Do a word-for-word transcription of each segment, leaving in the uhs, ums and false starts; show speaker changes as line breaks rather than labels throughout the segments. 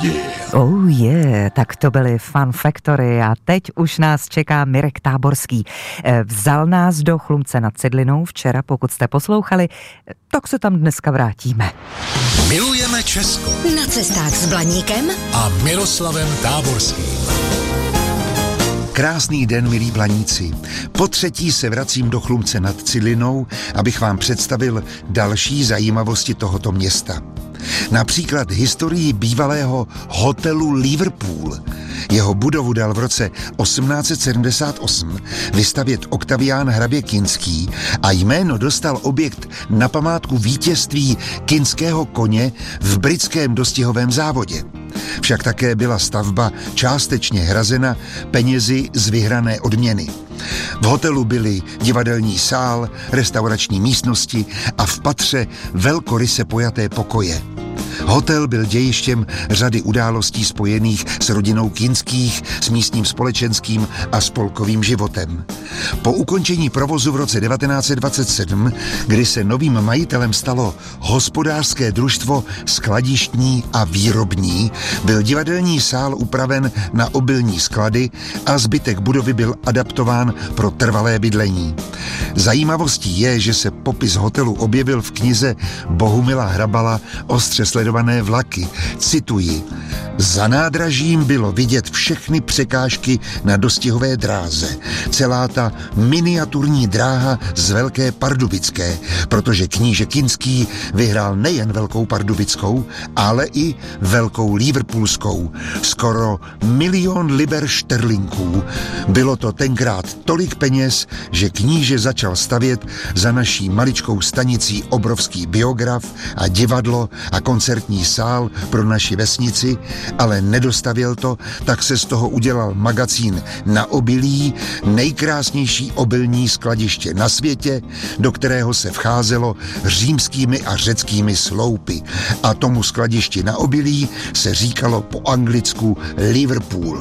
Oh yeah, tak to byly Fun Factory a teď už nás čeká Mirek Táborský. Vzal nás do Chlumce nad Cidlinou včera, pokud jste poslouchali, tak se tam dneska vrátíme.
Milujeme Česko.
Na cestách s Blaníkem
a Miroslavem Táborským.
Krásný den, milí Blaníci. Po třetí se vracím do Chlumce nad Cidlinou, abych vám představil další zajímavosti tohoto města. Například historii bývalého hotelu Liverpool. Jeho budovu dal v roce osmnáct set sedmdesát osm vystavět Oktavián hrabě Kinský a jméno dostal objekt na památku vítězství kinského koně v britském dostihovém závodě. Však také byla stavba částečně hrazena penězi z vyhrané odměny. V hotelu byly divadelní sál, restaurační místnosti a v patře velkoryse pojaté pokoje. Hotel byl dějištěm řady událostí spojených s rodinou Kinských, s místním společenským a spolkovým životem. Po ukončení provozu v roce devatenáct set dvacet sedm, kdy se novým majitelem stalo hospodářské družstvo Skladištní a výrobní, byl divadelní sál upraven na obilní sklady a zbytek budovy byl adaptován pro trvalé bydlení. Zajímavostí je, že se popis hotelu objevil v knize Bohumila Hrabala Ostře sledované vlaky. Cituji: za nádražím bylo vidět všechny překážky na dostihové dráze. Celá ta miniaturní dráha z Velké Pardubické, protože kníže Kinský vyhrál nejen Velkou Pardubickou, ale i Velkou Liverpoolskou. Skoro milion liber šterlinků. Bylo to tenkrát tolik peněz, že kníže začal stavět za naší maličkou stanicí obrovský biograf a divadlo a koncertní sál pro naši vesnici, ale nedostavěl to, tak se z toho udělal magazín Na obilí, nejkrásnější obilní skladiště na světě, do kterého se vcházelo římskými a řeckými sloupy. A tomu skladišti Na obilí se říkalo po anglicku Liverpool.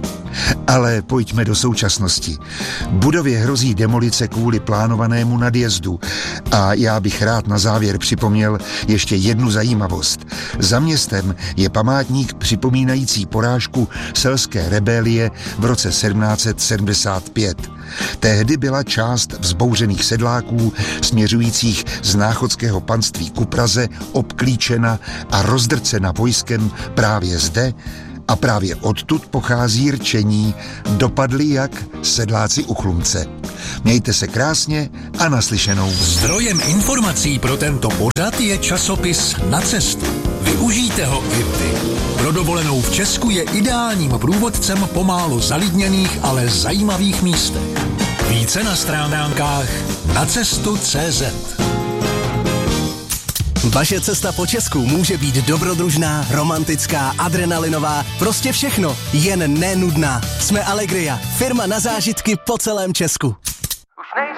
Ale pojďme do současnosti. Budově hrozí demolice kvůli plánovanému nadjezdu a já bych rád na závěr připomněl ještě jednu zajímavost. Za městem je památník připomínající porážku selské rebelie v roce sedmnáct set sedmdesát pět. Tehdy byla část vzbouřených sedláků směřujících z náchodského panství ku Praze obklíčena a rozdrcena vojskem právě zde, a právě odtud pochází rčení dopadli jak sedláci u Chlumce. Mějte se krásně a naslyšenou.
Zdrojem informací pro tento pořad je časopis Na cestu. Využijte ho i vy. Pro dovolenou v Česku je ideálním průvodcem po málo zalidněných, ale zajímavých místech. Více na stránkách nacestu tečka cé zet.
Vaše cesta po Česku může být dobrodružná, romantická, adrenalinová, prostě všechno, jen nenudná. Jsme Allegria, firma na zážitky po celém Česku.